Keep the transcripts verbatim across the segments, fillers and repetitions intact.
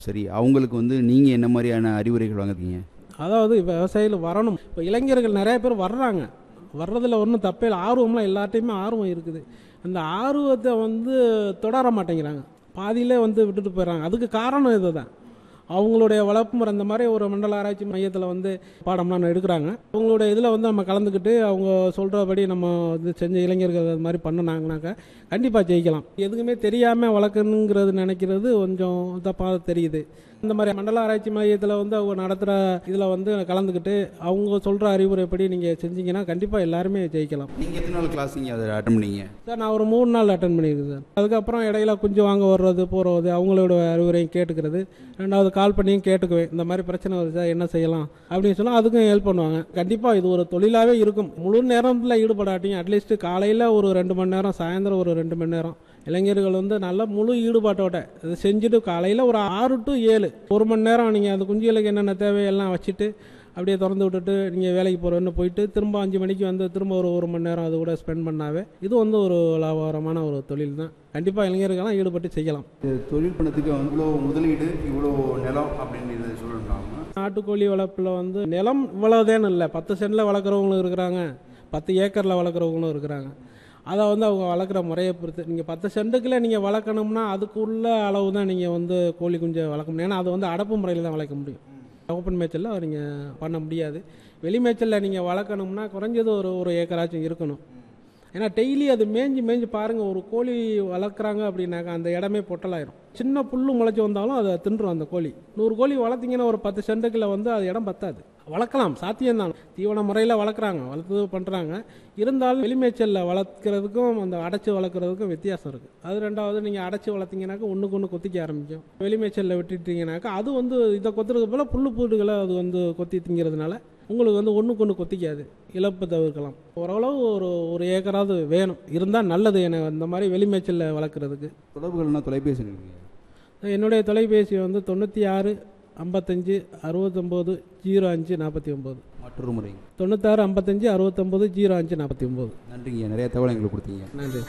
சரி, அவங்களுக்கு வந்து நீங்க என்ன மாதிரியான அறிவுரைகள் வாங்குறீங்க? அதாவது இப்போ விவசாயிகள் வரணும். இப்போ இளைஞர்கள் நிறைய பேர் வர்றாங்க. வர்றதில் ஒன்றும் தப்பே இல்லை. ஆர்வம்லாம் எல்லார்ட்டையுமே ஆர்வம் இருக்குது. அந்த ஆர்வத்தை வந்து தொடர மாட்டேங்கிறாங்க. பாதியிலே வந்து விட்டுட்டு போயிடுறாங்க. அதுக்கு காரணம் இது தான். அவங்களுடைய வளர்ப்பு முறை இந்த மாதிரி ஒரு மண்டல ஆராய்ச்சி மையத்தில் வந்து பாடம்லாம் எடுக்கிறாங்க. அவங்களுடைய இதில் வந்து நம்ம கலந்துக்கிட்டு அவங்க சொல்கிறபடி நம்ம இது செஞ்ச இளைஞர்கள் அது மாதிரி பண்ணினாங்கனாக்கா கண்டிப்பாக ஜெயிக்கலாம். எதுவுமே தெரியாமல் வளர்க்கணுங்கிறது நினைக்கிறது கொஞ்சம் தப்பாக தெரியுது. இந்த மாதிரி மண்டல ஆராய்ச்சி மையத்தில் வந்து அவங்க நடத்துகிற இதில் வந்து கலந்துக்கிட்டு அவங்க சொல்கிற அறிவுரைப்படி நீங்கள் செஞ்சீங்கன்னா கண்டிப்பாக எல்லாருமே ஜெயிக்கலாம். நீங்கள் எத்தனை நாள் கிளாஸ் நீங்கள் அதை அட்டன் பண்ணீங்க? சார் நான் ஒரு மூணு நாள் அட்டன் பண்ணியிருக்கேன் சார். அதுக்கப்புறம் இடையில கொஞ்சம் வாங்க வர்றது போகிறது அவங்களோட அறிவுரையும் கேட்டுக்கிறது. ரெண்டாவது கால் பண்ணியும் கேட்டுக்குவேன். இந்த மாதிரி பிரச்சனை வருதா என்ன செய்யலாம் அப்படின்னு சொன்னால் அதுக்கும் ஹெல்ப் பண்ணுவாங்க. கண்டிப்பாக இது ஒரு தொழிலாகவே இருக்கும். முழு நேரத்தில் ஈடுபடாட்டியும் அட்லீஸ்ட் காலையில் ஒரு ரெண்டு மணி நேரம், சாயந்தரம் ஒரு ரெண்டு மணி நேரம் இளைஞர்கள் வந்து நல்ல முழு ஈடுபாட்டோட இதை செஞ்சுட்டு காலையில் ஒரு ஆறு டு ஏழு ஒரு மணி நேரம் நீங்கள் அந்த குஞ்சுகளுக்கு என்னென்ன தேவையெல்லாம் வச்சுட்டு அப்படியே திறந்து விட்டுட்டு நீங்கள் வேலைக்கு போகிறோன்னு போயிட்டு திரும்ப அஞ்சு மணிக்கு வந்து திரும்ப ஒரு ஒரு மணி நேரம் அது கூட ஸ்பெண்ட் பண்ணாவே இது வந்து ஒரு லாபகரமான ஒரு தொழில் தான். கண்டிப்பாக இளைஞர்கள்லாம் ஈடுபட்டு செய்யலாம். இது தொழில் பண்ணதுக்கு இவ்வளோ முதலீடு, இவ்வளோ நிலம் அப்படின்னு சொல்லணும்னா நாட்டுக்கோழி வளர்ப்பில் வந்து நிலம் இவ்வளோதேன்னு இல்லை. பத்து சென்டில் வளர்க்குறவங்களும் இருக்கிறாங்க, பத்து ஏக்கரில் வளர்க்குறவங்களும் இருக்கிறாங்க. அதை வந்து அவங்க வளர்க்குற முறையை பொறுத்து நீங்கள் பத்து சென்ட்டுக்குள்ளே நீங்கள் வளர்க்கணும்னா அதுக்குள்ள அளவு தான் நீங்கள் வந்து கோழி குஞ்சை வளர்க்க முடியும். ஏன்னா அது வந்து அடப்பு முறையில் தான் வளர்க்க முடியும். ஓப்பன் மேய்ச்சலில் நீங்கள் பண்ண முடியாது. வெளி மேய்ச்சலில் நீங்கள் வளர்க்கணும்னா குறைஞ்சது ஒரு ஒரு ஏக்கராச்சும் இருக்கணும். ஏன்னா டெய்லி அது மேய்ஞ்சி மேய்ஞ்சி பாருங்கள். ஒரு கோழி வளர்க்குறாங்க அப்படின்னாக்கா அந்த இடமே பொட்டலாயிரும். சின்ன புல் முளைச்சி வந்தாலும் அதை தின்றும் அந்த கோழி. நூறு கோழி வளர்த்திங்கன்னா ஒரு பத்து சென்ட்டுக்குள்ள வந்து அது இடம் பத்தாது. வளர்க்கலாம், சாத்தியம்தான். தீவன முறையில் வளர்க்குறாங்க, வளர்த்து பண்ணுறாங்க. இருந்தாலும் வெளிமேய்ச்சலில் வளர்க்குறதுக்கும் அந்த அடைச்சி வளர்க்குறதுக்கும் வித்தியாசம் இருக்குது. அது ரெண்டாவது நீங்கள் அடைச்சி வளர்த்திங்கனாக்கா ஒன்றுக்கு ஒன்று கொத்திக்க ஆரம்பிக்கும். வெளிமேய்ச்சலில் விட்டுட்டிங்கனாக்கா அது வந்து இதை கொத்துறது போல் புல் பூண்டுகளை அது வந்து கொத்தி திங்கிறதுனால உங்களுக்கு வந்து ஒன்றுக்கு ஒன்று கொத்திக்காது. இழப்பு தவிர்க்கலாம். ஓரளவு ஒரு ஒரு ஏக்கராவது வேணும் இருந்தால் நல்லது. எனக்கு இந்த மாதிரி வெளிமேய்ச்சலில் வளர்க்குறதுக்கு தொடர்புகள்னா தொலைபேசி இருக்குங்க. என்னுடைய தொலைபேசி வந்து தொண்ணூற்றி ஆறு ஐம்பத்தஞ்சு அறுபத்தொம்போது ஜீரோ அஞ்சு நாற்பத்தி ஒம்பது. மற்றொரு முறை தொண்ணூத்தாறு ஐம்பத்தஞ்சு அறுபத்தொம்போது ஜீரோ அஞ்சு நாற்பத்தி ஒம்பது. நன்றிங்க, நிறைய தகவல் எங்களுக்கு கொடுத்தீங்க. நன்றி.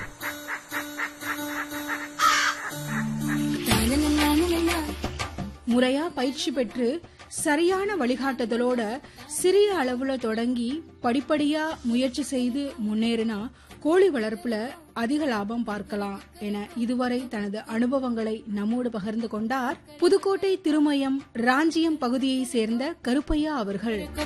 முறையா பயிற்சி பெற்று சரியான வழிகாட்டுதலோட சிறிய அளவுல தொடங்கி படிப்படியா முயற்சி செய்து முன்னேறினா கோழி வளர்ப்புல அதிக லாபம் பார்க்கலாம் என இதுவரை தனது அனுபவங்களை நம்மோடு பகிர்ந்து கொண்டார் புதுக்கோட்டை திருமயம் ராஞ்சியம் பகுதியை சேர்ந்த கருப்பையா அவர்கள்.